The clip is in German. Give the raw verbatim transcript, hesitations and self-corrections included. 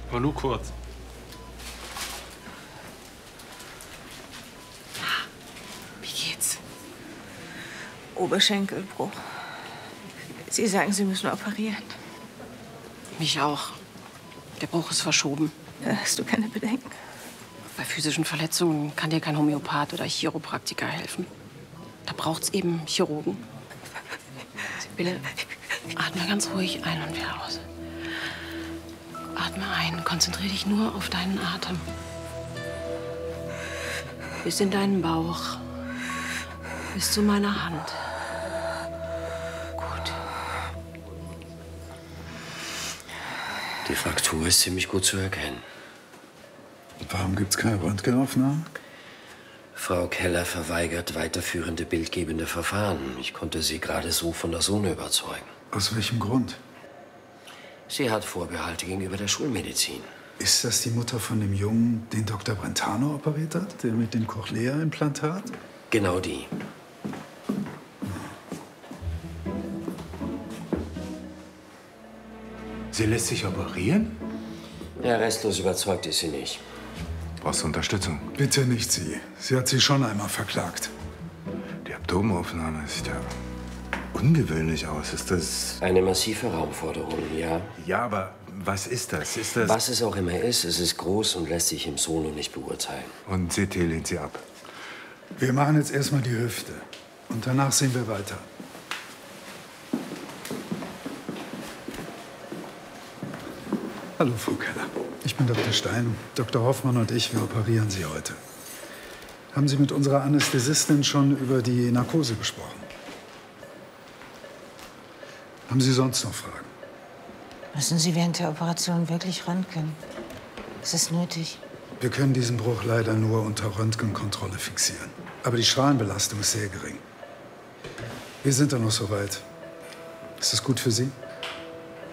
War nur kurz. Wie geht's? Oberschenkelbruch. Sie sagen, Sie müssen operieren. Mich auch. Der Bruch ist verschoben. Hast du keine Bedenken? Bei physischen Verletzungen kann dir kein Homöopath oder Chiropraktiker helfen. Da braucht's eben Chirurgen. Sibylle, atme ganz ruhig ein und wieder aus. Atme ein, konzentriere dich nur auf deinen Atem. Bis in deinen Bauch. Bis zu meiner Hand. Gut. Die Fraktur ist ziemlich gut zu erkennen. Warum gibt's keine Röntgenaufnahmen? Frau Keller verweigert weiterführende bildgebende Verfahren. Ich konnte sie gerade so von der Sohn überzeugen. Aus welchem Grund? Sie hat Vorbehalte gegenüber der Schulmedizin. Ist das die Mutter von dem Jungen, den Doktor Brentano operiert hat? Der mit dem Cochlea-Implantat? Genau die. Sie lässt sich operieren? Ja, restlos überzeugt ist sie nicht. Brauchst du Unterstützung? Bitte nicht sie. Sie hat sie schon einmal verklagt. Die Abdomenaufnahme sieht ja ungewöhnlich aus. Ist das... Eine massive Raumforderung, ja. Ja, aber was ist das? Ist das... Was es auch immer ist, es ist groß und lässt sich im Solo nicht beurteilen. Und C T lehnt sie ab. Wir machen jetzt erstmal die Hüfte. Und danach sehen wir weiter. Hallo, Frau Keller. Ich bin Doktor Stein. Doktor Hoffmann und ich, wir operieren Sie heute. Haben Sie mit unserer Anästhesistin schon über die Narkose gesprochen? Haben Sie sonst noch Fragen? Müssen Sie während der Operation wirklich röntgen? Ist es nötig? Wir können diesen Bruch leider nur unter Röntgenkontrolle fixieren. Aber die Strahlenbelastung ist sehr gering. Wir sind da noch so weit. Ist das gut für Sie?